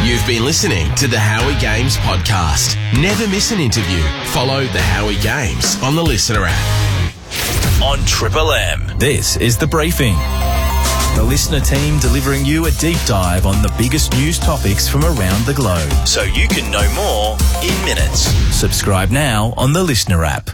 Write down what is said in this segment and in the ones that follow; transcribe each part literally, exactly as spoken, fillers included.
You've been listening to the Howie Games podcast. Never miss an interview. Follow the Howie Games on the Listener app. On Triple M, this is The Briefing. The Listener team delivering you a deep dive on the biggest news topics from around the globe, so you can know more in minutes. Subscribe now on the Listener app.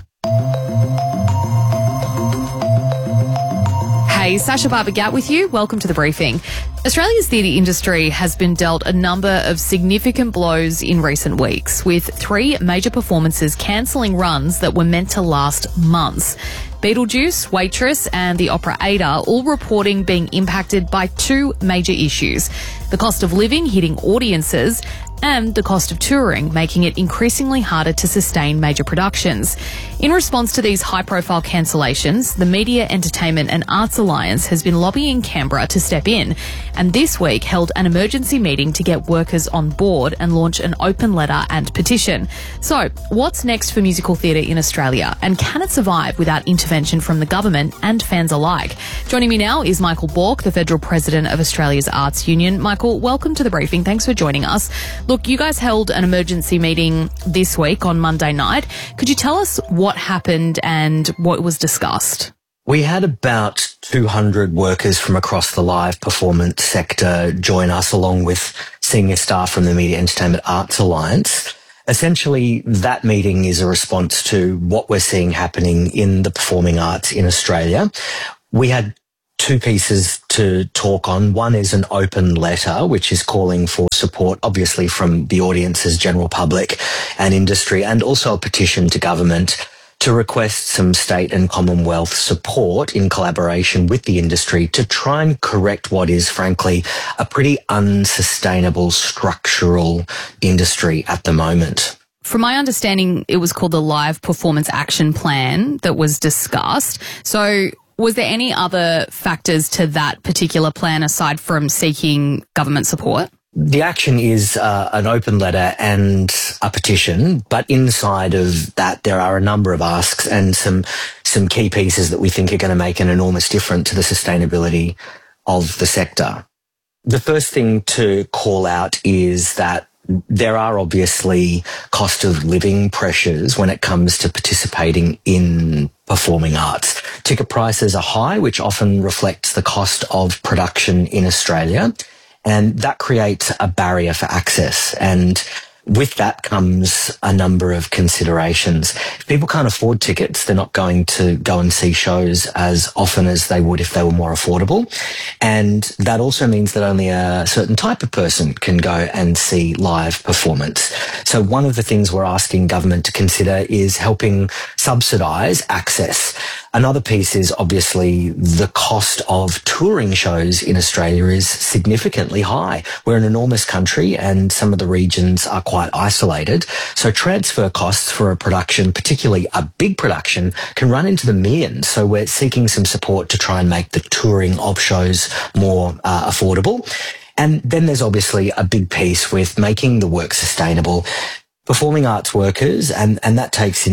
Hey, Sasha Barbagat with you. Welcome to The Briefing. Australia's theatre industry has been dealt a number of significant blows in recent weeks, with three major performances cancelling runs that were meant to last months. Beetlejuice, Waitress and the opera Ada all reporting being impacted by two major issues: the cost of living hitting audiences and the cost of touring, making it increasingly harder to sustain major productions. In response to these high-profile cancellations, the Media, Entertainment and Arts Alliance has been lobbying Canberra to step in, and this week held an emergency meeting to get workers on board and launch an open letter and petition. So, what's next for musical theatre in Australia, and can it survive without intervention from the government and fans alike? Joining me now is Michael Bork, the Federal President of Australia's Arts Union. Michael, welcome to The Briefing. Thanks for joining us. Look, you guys held an emergency meeting this week on Monday night. Could you tell us what happened and what was discussed? We had about two hundred workers from across the live performance sector join us, along with senior staff from the Media, Entertainment Arts Alliance. Essentially, that meeting is a response to what we're seeing happening in the performing arts in Australia. We had two pieces to talk on. One is an open letter, which is calling for support, obviously, from the audience's general public and industry, and also a petition to government to request some state and Commonwealth support in collaboration with the industry to try and correct what is, frankly, a pretty unsustainable structural industry at the moment. From my understanding, it was called the Live Performance Action Plan that was discussed. So was there any other factors to that particular plan aside from seeking government support? The action is uh, an open letter and a petition, but inside of that there are a number of asks and some some key pieces that we think are going to make an enormous difference to the sustainability of the sector. The first thing to call out is that there are obviously cost of living pressures when it comes to participating in performing arts. Ticket prices are high, which often reflects the cost of production in Australia, and that creates a barrier for access. And with that comes a number of considerations. If people can't afford tickets, they're not going to go and see shows as often as they would if they were more affordable. And that also means that only a certain type of person can go and see live performance. So one of the things we're asking government to consider is helping subsidise access. Another piece is obviously the cost of touring shows in Australia is significantly high. We're an enormous country and some of the regions are quite isolated. So transfer costs for a production, particularly a big production, can run into the millions. So we're seeking some support to try and make the touring of shows more uh, affordable. And then there's obviously a big piece with making the work sustainable. Performing arts workers, and, and that takes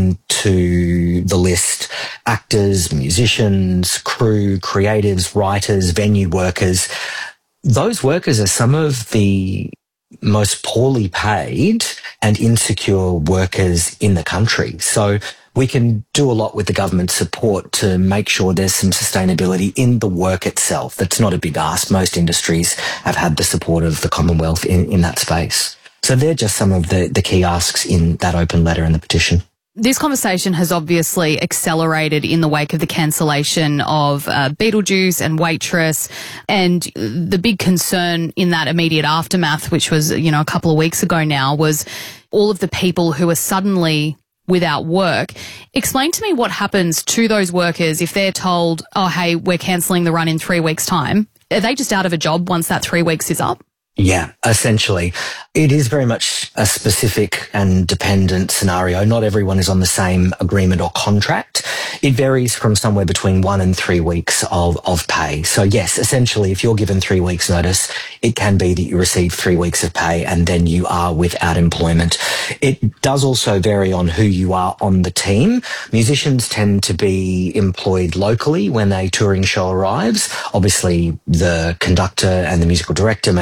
into the list actors, musicians, crew, creatives, writers, venue workers. Those workers are some of the most poorly paid and insecure workers in the country. So we can do a lot with the government support to make sure there's some sustainability in the work itself. That's not a big ask. Most industries have had the support of the Commonwealth in, in that space. So they're just some of the, the key asks in that open letter and the petition. This conversation has obviously accelerated in the wake of the cancellation of uh, Beetlejuice and Waitress, and the big concern in that immediate aftermath, which was, you know, a couple of weeks ago now, was all of the people who are suddenly without work. Explain to me what happens to those workers if they're told, oh, hey, we're cancelling the run in three weeks' time. Are they just out of a job once that three weeks is up? Yeah, essentially. It is very much a specific and dependent scenario. Not everyone is on the same agreement or contract. It varies from somewhere between one and three weeks of, of pay. So yes, essentially, if you're given three weeks notice, it can be that you receive three weeks of pay and then you are without employment. It does also vary on who you are on the team. Musicians tend to be employed locally when a touring show arrives. Obviously, the conductor and the musical director may be touring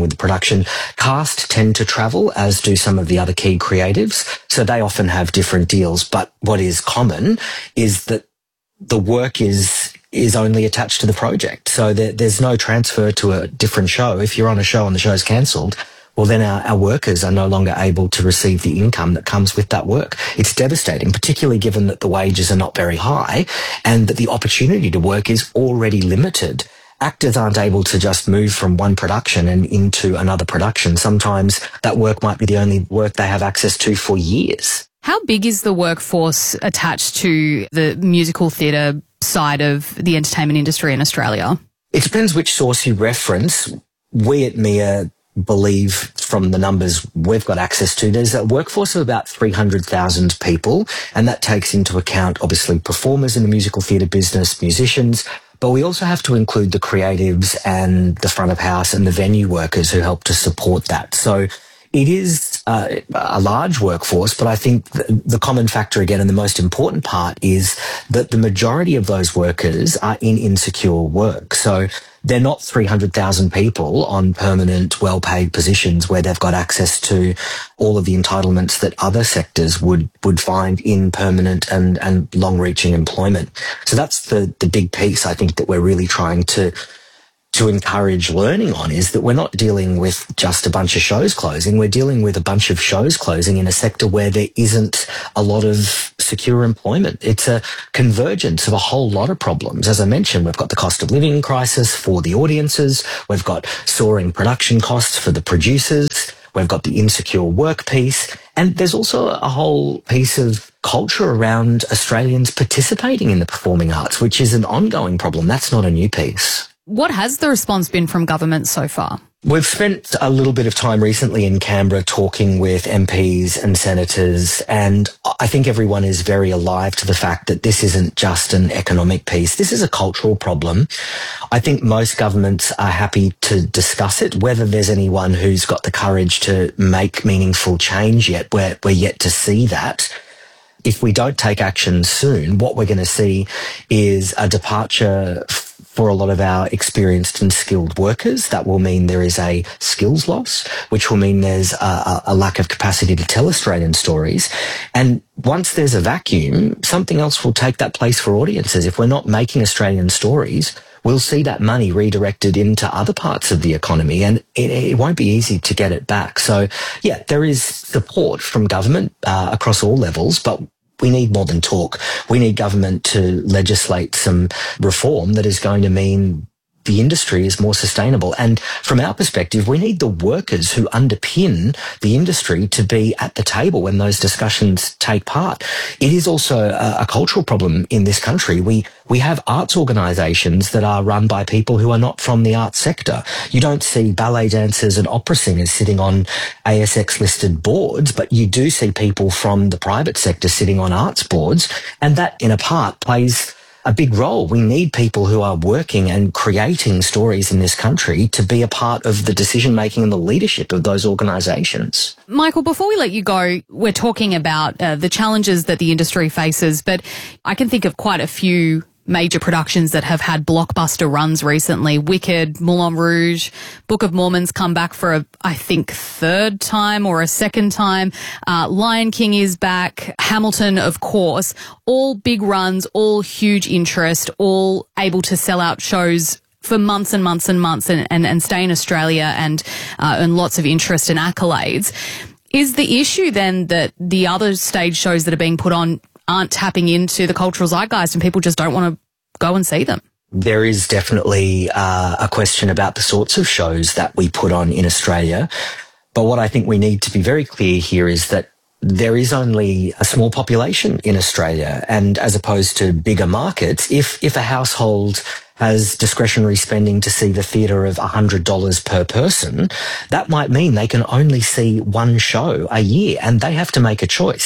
with the production. Cast tend to travel, as do some of the other key creatives, so they often have different deals. But what is common is that the work is is only attached to the project. So there, there's no transfer to a different show. If you're on a show and the show's cancelled, well, then our, our workers are no longer able to receive the income that comes with that work. It's devastating, particularly given that the wages are not very high and that the opportunity to work is already limited. Actors aren't able to just move from one production and into another production. Sometimes that work might be the only work they have access to for years. How big is the workforce attached to the musical theatre side of the entertainment industry in Australia? It depends which source you reference. We at M I A believe from the numbers we've got access to, there's a workforce of about three hundred thousand people, and that takes into account obviously performers in the musical theatre business, musicians, but we also have to include the creatives and the front of house and the venue workers who help to support that. So it is uh, a large workforce, but I think the, the common factor again and the most important part is that the majority of those workers are in insecure work. So they're not three hundred thousand people on permanent, well-paid positions where they've got access to all of the entitlements that other sectors would, would find in permanent and, and long-reaching employment. So that's the, the big piece I think that we're really trying to to encourage learning on, is that we're not dealing with just a bunch of shows closing. We're dealing with a bunch of shows closing in a sector where there isn't a lot of secure employment. It's a convergence of a whole lot of problems. As I mentioned, we've got the cost of living crisis for the audiences. We've got soaring production costs for the producers. We've got the insecure work piece. And there's also a whole piece of culture around Australians participating in the performing arts, which is an ongoing problem. That's not a new piece. What has the response been from government so far? We've spent a little bit of time recently in Canberra talking with M Ps and senators, and I think everyone is very alive to the fact that this isn't just an economic piece. This is a cultural problem. I think most governments are happy to discuss it. Whether there's anyone who's got the courage to make meaningful change yet, we're, we're yet to see that. If we don't take action soon, what we're going to see is a departure for a lot of our experienced and skilled workers. That will mean there is a skills loss, which will mean there's a, a lack of capacity to tell Australian stories. And once there's a vacuum, something else will take that place for audiences. If we're not making Australian stories, we'll see that money redirected into other parts of the economy, and it, it won't be easy to get it back. So, yeah, there is support from government uh, across all levels, but we need more than talk. We need government to legislate some reform that is going to mean the industry is more sustainable. And from our perspective, we need the workers who underpin the industry to be at the table when those discussions take part. It is also a, a cultural problem in this country. We we have arts organisations that are run by people who are not from the arts sector. You don't see ballet dancers and opera singers sitting on A S X-listed boards, but you do see people from the private sector sitting on arts boards, and that, in a part, plays a big role. We need people who are working and creating stories in this country to be a part of the decision-making and the leadership of those organisations. Michael, before we let you go, we're talking about uh, the challenges that the industry faces, but I can think of quite a few major productions that have had blockbuster runs recently. Wicked, Moulin Rouge, Book of Mormon's come back for a, I think, third time or a second time. Uh, Lion King is back. Hamilton, of course. All big runs, all huge interest, all able to sell out shows for months and months and months and, and, and stay in Australia and uh, earn lots of interest and accolades. Is the issue then that the other stage shows that are being put on aren't tapping into the cultural zeitgeist and people just don't want to go and see them? There is definitely uh, a question about the sorts of shows that we put on in Australia. But what I think we need to be very clear here is that there is only a small population in Australia, and as opposed to bigger markets, if, if a household has discretionary spending to see the theatre of one hundred dollars per person, that might mean they can only see one show a year and they have to make a choice.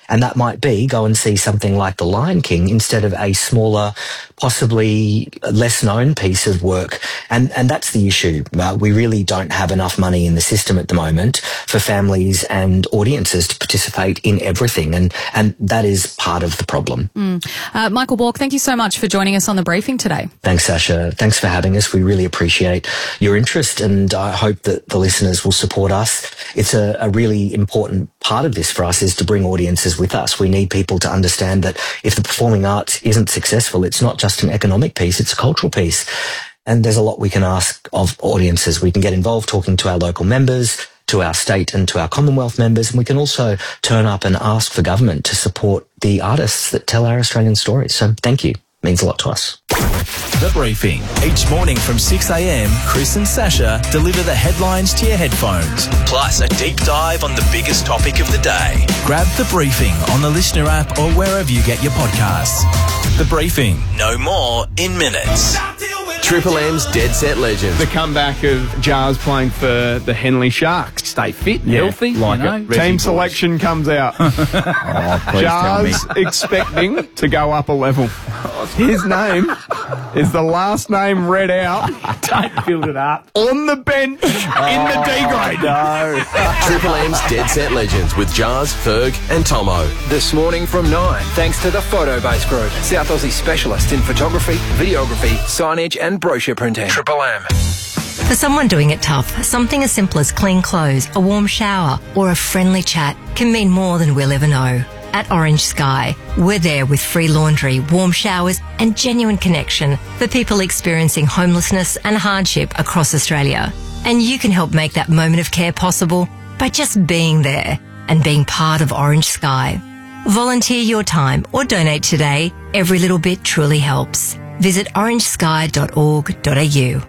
And that might be go and see something like The Lion King instead of a smaller, possibly less known piece of work. And, and that's the issue. Uh, we really don't have enough money in the system at the moment for families and audiences to participate in everything. And, and that is part of the problem. Mm. Uh, Michael Bork, thank you so much for joining us on The Briefing today. Thanks, Sasha. Thanks for having us. We really appreciate your interest, and I hope that the listeners will support us. It's a, a really important part of this for us is to bring audiences with us. We need people to understand that if the performing arts isn't successful, it's not just an economic piece, it's a cultural piece. And there's a lot we can ask of audiences. We can get involved talking to our local members, to our state and to our Commonwealth members, and we can also turn up and ask for government to support the artists that tell our Australian stories. So thank you. It means a lot to us. The Briefing. Each morning from six a.m, Chris and Sasha deliver the headlines to your headphones, plus a deep dive on the biggest topic of the day. Grab The Briefing on the Listener app or wherever you get your podcasts. The Briefing. No more in minutes. Triple M's Dead Set Legends. The comeback of Jars playing for the Henley Sharks. Stay fit and Yeah, healthy. like you know? it. Team selection comes out. Oh, please tell me. Jars expecting to go up a level. His name is the last name read out. Don't build it up. On the bench in the D grade. No. Triple M's Dead Set Legends with Jars, Ferg and Tomo. This morning from nine, thanks to the Photobase Group, South Aussie specialist in photography, videography, signage and brochure printing. Triple M. For someone doing it tough, something as simple as clean clothes, a warm shower or a friendly chat can mean more than we'll ever know. At Orange Sky, we're there with free laundry, warm showers and genuine connection for people experiencing homelessness and hardship across Australia. And you can help make that moment of care possible by just being there and being part of Orange Sky. Volunteer your time or donate today. Every little bit truly helps. Visit orange sky dot org dot a u.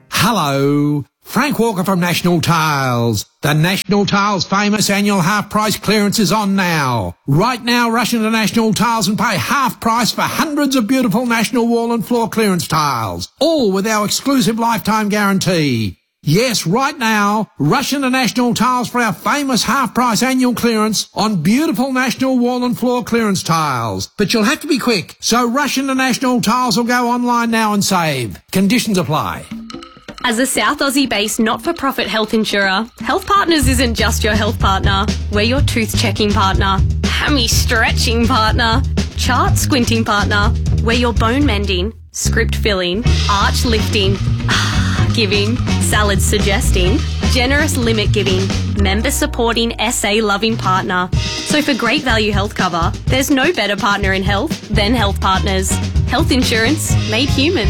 Hello, Frank Walker from National Tiles. The National Tiles famous annual half price clearance is on now. Right now, rush into National Tiles and pay half price for hundreds of beautiful National wall and floor clearance tiles, all with our exclusive lifetime guarantee. Yes, right now, rush into National Tiles for our famous half-price annual clearance on beautiful National wall and floor clearance tiles. But you'll have to be quick, so rush into National Tiles or go online now and save. Conditions apply. As a South Aussie-based not-for-profit health insurer, Health Partners isn't just your health partner. We're your tooth-checking partner, hammy-stretching partner, chart-squinting partner. We're your bone-mending, script-filling, arch-lifting, giving, salad suggesting, generous limit giving, member supporting, S A loving partner. So for great value health cover, there's no better partner in health than Health Partners. Health insurance made human.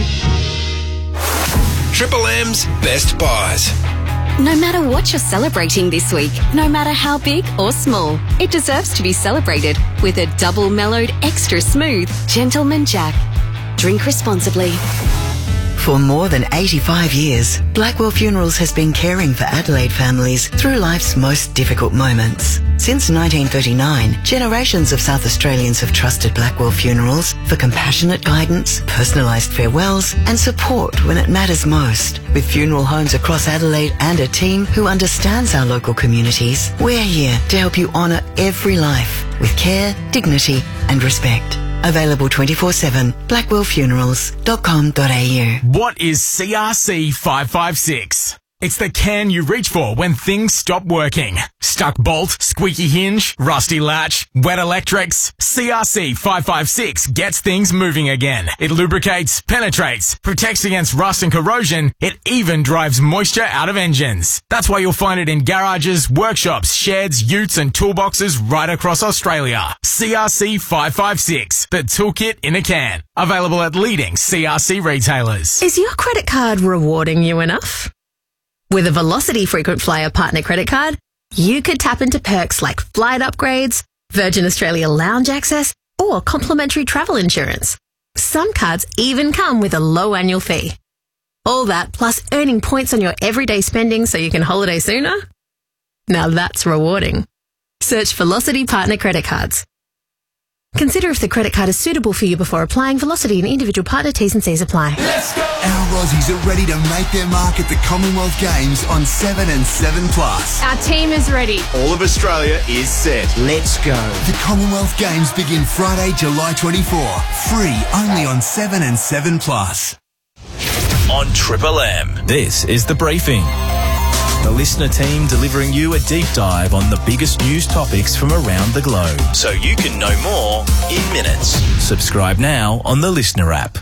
Triple M's Best Buys. No matter what you're celebrating this week, no matter how big or small, it deserves to be celebrated with a double mellowed, extra smooth Gentleman Jack. Drink responsibly. For more than eighty-five years, Blackwell Funerals has been caring for Adelaide families through life's most difficult moments. Since nineteen thirty-nine, generations of South Australians have trusted Blackwell Funerals for compassionate guidance, personalised farewells and support when it matters most. With funeral homes across Adelaide and a team who understands our local communities, we're here to help you honour every life with care, dignity and respect. Available twenty-four seven, blackwell funerals dot com dot a u. What is C R C five five six? It's the can you reach for when things stop working. Stuck bolt, squeaky hinge, rusty latch, wet electrics. C R C five five six gets things moving again. It lubricates, penetrates, protects against rust and corrosion. It even drives moisture out of engines. That's why you'll find it in garages, workshops, sheds, utes and toolboxes right across Australia. C R C five five six, the toolkit in a can. Available at leading C R C retailers. Is your credit card rewarding you enough? With a Velocity Frequent Flyer Partner Credit Card, you could tap into perks like flight upgrades, Virgin Australia lounge access, or complimentary travel insurance. Some cards even come with a low annual fee. All that plus earning points on your everyday spending so you can holiday sooner? Now that's rewarding. Search Velocity Partner Credit Cards. Consider if the credit card is suitable for you before applying. Velocity and individual partner T's and C's apply. Let's go! Our Aussies are ready to make their mark at the Commonwealth Games on seven and seven plus. Our team is ready. All of Australia is set. Let's go. The Commonwealth Games begin Friday, July twenty-fourth. Free only on seven and seven plus. On Triple M, this is The Briefing. The listener team delivering you a deep dive on the biggest news topics from around the globe, so you can know more in minutes. Subscribe now on the Listener app.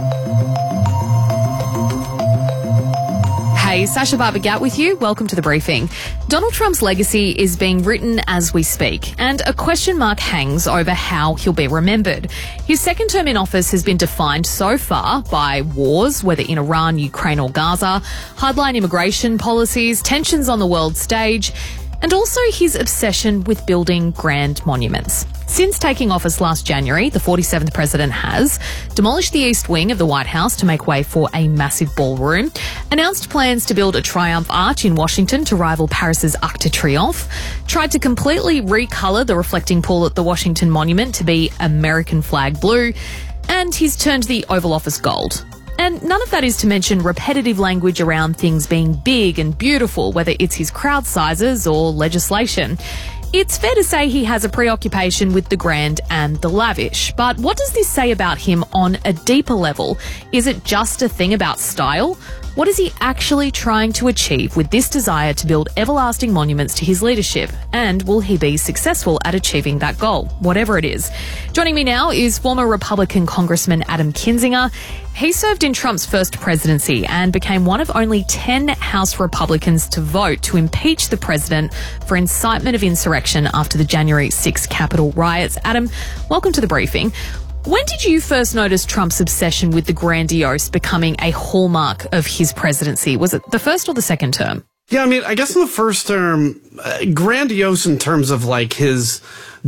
Hey, Sasha Barbagat with you. Welcome to The Briefing. Donald Trump's legacy is being written as we speak, and a question mark hangs over how he'll be remembered. His second term in office has been defined so far by wars, whether in Iran, Ukraine or Gaza, hardline immigration policies, tensions on the world stage, and also his obsession with building grand monuments. Since taking office last January, the forty-seventh president has demolished the East Wing of the White House to make way for a massive ballroom, announced plans to build a Triumph Arch in Washington to rival Paris's Arc de Triomphe, tried to completely recolour the reflecting pool at the Washington Monument to be American flag blue, and he's turned the Oval Office gold. And none of that is to mention repetitive language around things being big and beautiful, whether it's his crowd sizes or legislation. It's fair to say he has a preoccupation with the grand and the lavish. But what does this say about him on a deeper level? Is it just a thing about style? What is he actually trying to achieve with this desire to build everlasting monuments to his leadership? And will he be successful at achieving that goal, whatever it is? Joining me now is former Republican Congressman Adam Kinzinger. He served in Trump's first presidency and became one of only ten House Republicans to vote to impeach the president for incitement of insurrection after the January sixth Capitol riots. Adam, welcome to The Briefing. When did you first notice Trump's obsession with the grandiose becoming a hallmark of his presidency? Was it the first or the second term? Yeah, I mean, I guess in the first term, uh, grandiose in terms of like his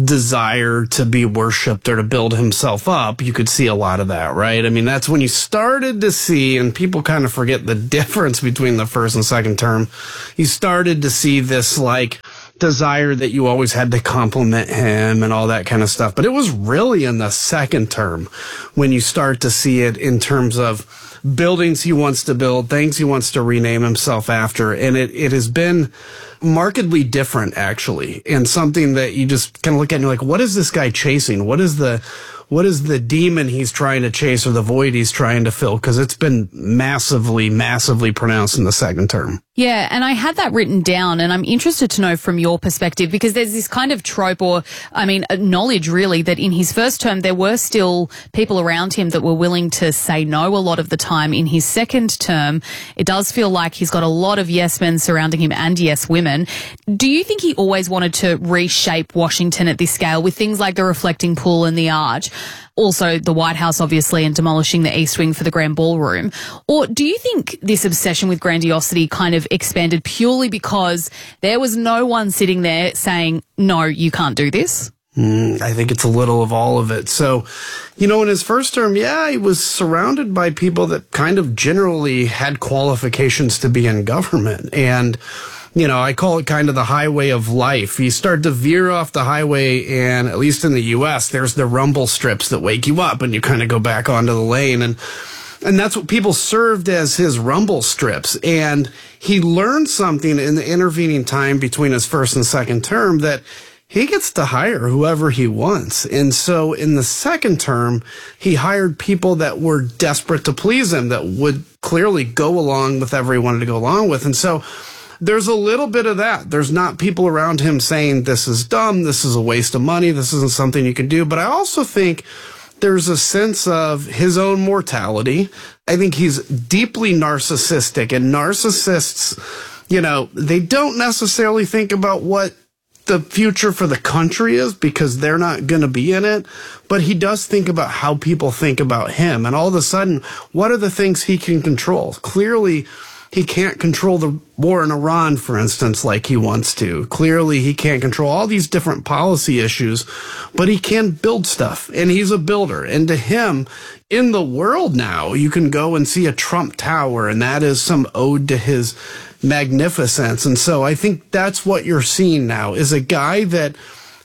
desire to be worshipped or to build himself up, you could see a lot of that, right? I mean, that's when you started to see, and people kind of forget the difference between the first and second term, you started to see this like desire that you always had to compliment him and all that kind of stuff. But it was really in the second term when you start to see it in terms of buildings he wants to build, things he wants to rename himself after. And it, it has been markedly different, actually, and something that you just kind of look at and you're like, what is this guy chasing? What is the, what is the demon he's trying to chase or the void he's trying to fill? Because it's been massively, massively pronounced in the second term. Yeah, and I had that written down, and I'm interested to know from your perspective, because there's this kind of trope or, I mean, knowledge really that in his first term there were still people around him that were willing to say no a lot of the time. In his second term, it does feel like he's got a lot of yes men surrounding him and yes women. Do you think he always wanted to reshape Washington at this scale with things like the reflecting pool and the arch? Also the White House, obviously, and demolishing the East Wing for the Grand Ballroom? Or do you think this obsession with grandiosity kind of expanded purely because there was no one sitting there saying, no, you can't do this? Mm, I think it's a little of all of it. So, you know, in his first term, yeah, he was surrounded by people that kind of generally had qualifications to be in government. And you know, I call it kind of the highway of life. You start to veer off the highway, and at least in the U S, there's the rumble strips that wake you up, and you kind of go back onto the lane. And and that's what people served as his rumble strips. And he learned something in the intervening time between his first and second term that he gets to hire whoever he wants. And so in the second term, he hired people that were desperate to please him, that would clearly go along with whatever he wanted to go along with. And so there's a little bit of that. There's not people around him saying this is dumb, this is a waste of money, this isn't something you can do. But I also think there's a sense of his own mortality. I think he's deeply narcissistic, and narcissists, you know, they don't necessarily think about what the future for the country is because they're not going to be in it. But he does think about how people think about him. And all of a sudden, what are the things he can control? Clearly, he can't control the war in Iran, for instance, like he wants to. Clearly, he can't control all these different policy issues, but he can build stuff, and he's a builder. And to him, in the world now, you can go and see a Trump Tower, and that is some ode to his magnificence. And so I think that's what you're seeing now, is a guy that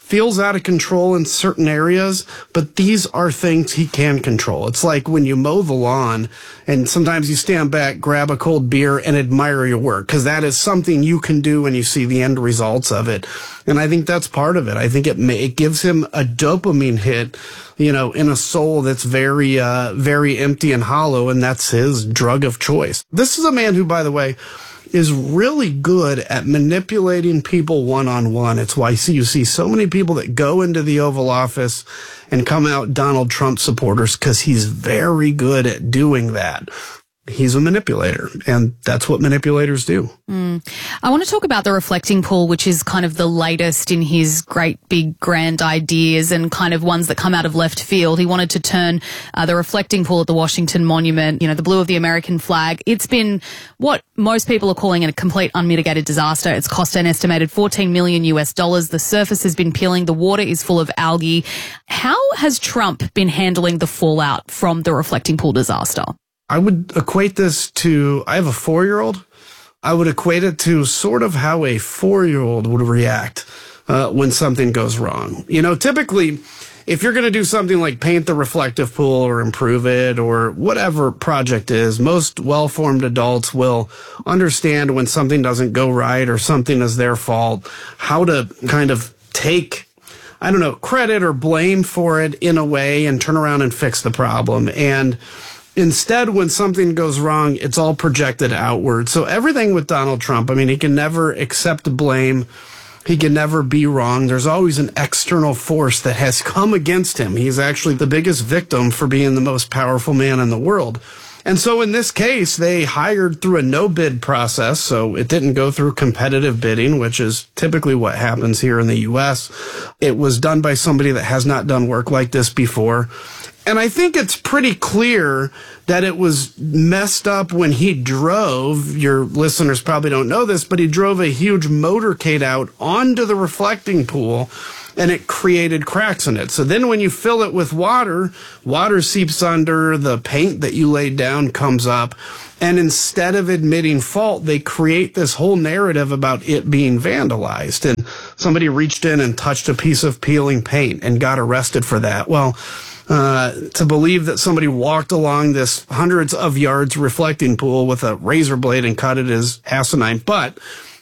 feels out of control in certain areas, but these are things he can control. It's like when you mow the lawn and sometimes you stand back, grab a cold beer and admire your work, because that is something you can do when you see the end results of it. And I think that's part of it. I think it may, it gives him a dopamine hit, you know, in a soul that's very, uh, very empty and hollow, and that's his drug of choice. This is a man who, by the way, is really good at manipulating people one-on-one. It's why you see so many people that go into the Oval Office and come out Donald Trump supporters, because he's very good at doing that. He's a manipulator, and that's what manipulators do. Mm. I want to talk about the reflecting pool, which is kind of the latest in his great big grand ideas and kind of ones that come out of left field. He wanted to turn uh, the reflecting pool at the Washington Monument, you know, the blue of the American flag. It's been what most people are calling a complete unmitigated disaster. It's cost an estimated fourteen million U S dollars. The surface has been peeling. The water is full of algae. How has Trump been handling the fallout from the reflecting pool disaster? I would equate this to, I have a four-year-old. I would equate it to sort of how a four-year-old would react uh, when something goes wrong. You know, typically, if you're going to do something like paint the reflective pool or improve it or whatever project is, most well-formed adults will understand when something doesn't go right or something is their fault, how to kind of take, I don't know, credit or blame for it in a way and turn around and fix the problem. And instead, when something goes wrong, it's all projected outward. So everything with Donald Trump, I mean, he can never accept blame. He can never be wrong. There's always an external force that has come against him. He's actually the biggest victim for being the most powerful man in the world. And so in this case, they hired through a no-bid process, so it didn't go through competitive bidding, which is typically what happens here in the U S. It was done by somebody that has not done work like this before. And I think it's pretty clear that it was messed up when he drove, your listeners probably don't know this, but he drove a huge motorcade out onto the reflecting pool, and it created cracks in it. So then when you fill it with water, water seeps under, the paint that you laid down comes up, and instead of admitting fault, they create this whole narrative about it being vandalized. And somebody reached in and touched a piece of peeling paint and got arrested for that. Well, Uh, to believe that somebody walked along this hundreds of yards reflecting pool with a razor blade and cut it is asinine. But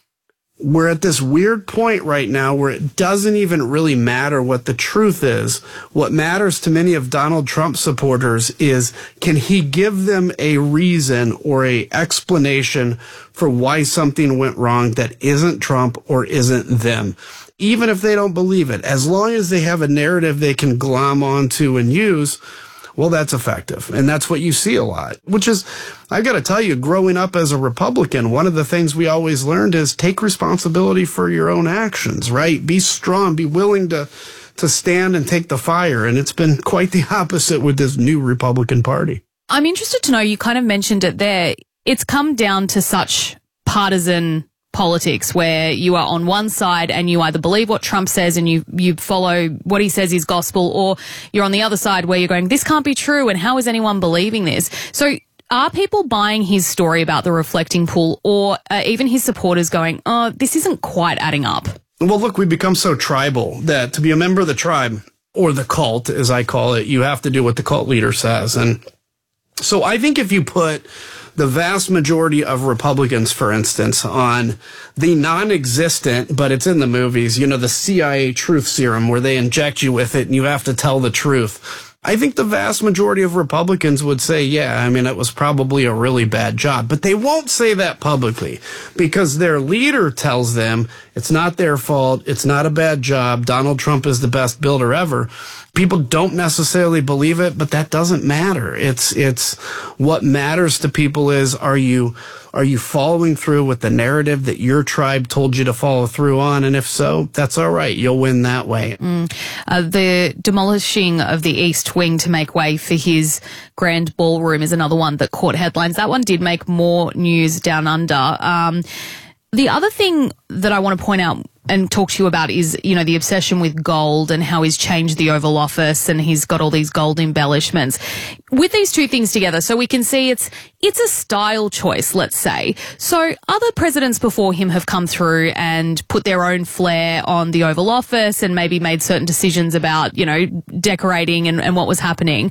we're at this weird point right now where it doesn't even really matter what the truth is. What matters to many of Donald Trump supporters is, can he give them a reason or a explanation for why something went wrong that isn't Trump or isn't them? Even if they don't believe it, as long as they have a narrative they can glom onto and use, well, that's effective. And that's what you see a lot, which is, I've got to tell you, growing up as a Republican, one of the things we always learned is take responsibility for your own actions, right? Be strong, be willing to, to stand and take the fire. And it's been quite the opposite with this new Republican Party. I'm interested to know, you kind of mentioned it there. It's come down to such partisan politics where you are on one side and you either believe what Trump says and you, you follow what he says is gospel, or you're on the other side where you're going, this can't be true and how is anyone believing this? So are people buying his story about the reflecting pool, or uh, even his supporters going, oh, this isn't quite adding up? Well, look, we've become so tribal that to be a member of the tribe, or the cult, as I call it, you have to do what the cult leader says. And so I think if you put the vast majority of Republicans, for instance, on the non-existent, but it's in the movies, you know, the C I A truth serum where they inject you with it and you have to tell the truth. I think the vast majority of Republicans would say, yeah, I mean, it was probably a really bad job. But they won't say that publicly because their leader tells them it's not their fault. It's not a bad job. Donald Trump is the best builder ever. People don't necessarily believe it, but that doesn't matter. It's, it's what matters to people is, are you, are you following through with the narrative that your tribe told you to follow through on? And if so, that's all right. You'll win that way. Mm. Uh, the demolishing of the East Wing to make way for his grand ballroom is another one that caught headlines. That one did make more news down under. Um, The other thing that I want to point out and talk to you about is, you know, the obsession with gold and how he's changed the Oval Office and he's got all these gold embellishments. With these two things together, so we can see it's it's a style choice, let's say. So other presidents before him have come through and put their own flair on the Oval Office and maybe made certain decisions about, you know, decorating and, and what was happening.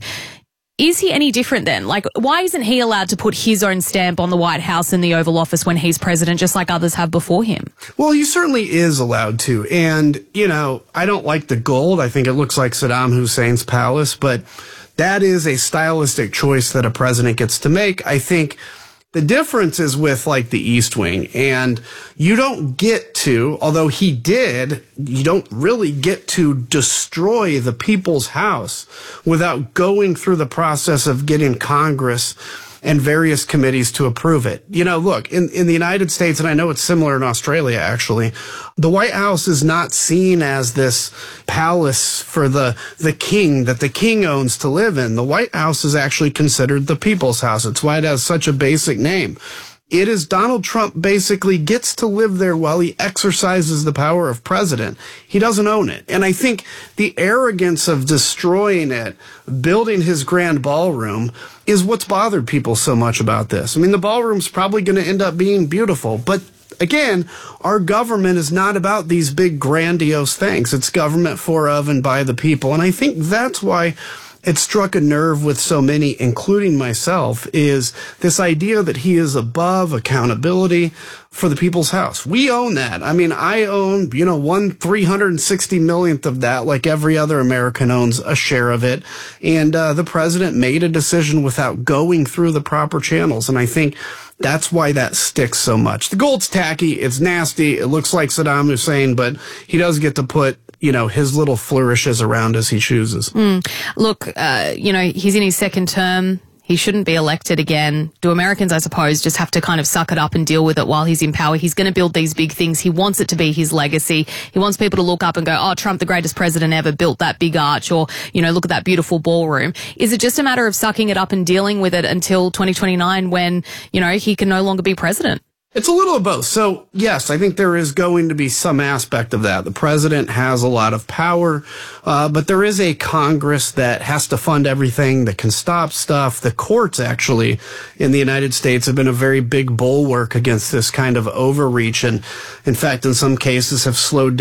Is he any different then? Like, why isn't he allowed to put his own stamp on the White House and the Oval Office when he's president, just like others have before him? Well, he certainly is allowed to. And, you know, I don't like the gold. I think it looks like Saddam Hussein's palace, but that is a stylistic choice that a president gets to make. I think the difference is with, like, the East Wing, and you don't get to, although he did, you don't really get to destroy the people's house without going through the process of getting Congress and various committees to approve it. You know, look, in, in the United States, and I know it's similar in Australia, actually, the White House is not seen as this palace for the, the king that the king owns to live in. The White House is actually considered the people's house. It's why it has such a basic name. It is Donald Trump basically gets to live there while he exercises the power of president. He doesn't own it. And I think the arrogance of destroying it, building his grand ballroom, is what's bothered people so much about this. I mean, the ballroom's probably going to end up being beautiful, but again, our government is not about these big grandiose things. It's government for, of, and by the people. And I think that's why it struck a nerve with so many, including myself, is this idea that he is above accountability for the people's house. We own that. I mean, I own, you know, one three hundred sixty millionth of that, like every other American owns a share of it. And uh, the president made a decision without going through the proper channels. And I think that's why that sticks so much. The gold's tacky. It's nasty. It looks like Saddam Hussein, but he does get to put, you know, his little flourishes around as he chooses. Mm. Look, uh, you know, he's in his second term. He shouldn't be elected again. Do Americans, I suppose, just have to kind of suck it up and deal with it while he's in power? He's going to build these big things. He wants it to be his legacy. He wants people to look up and go, oh, Trump, the greatest president ever, built that big arch, or, you know, look at that beautiful ballroom. Is it just a matter of sucking it up and dealing with it until twenty twenty-nine when, you know, he can no longer be president? It's a little of both. So, yes, I think there is going to be some aspect of that. The president has a lot of power, uh, but there is a Congress that has to fund everything, that can stop stuff. The courts, actually, in the United States have been a very big bulwark against this kind of overreach, and, in fact, in some cases have slowed down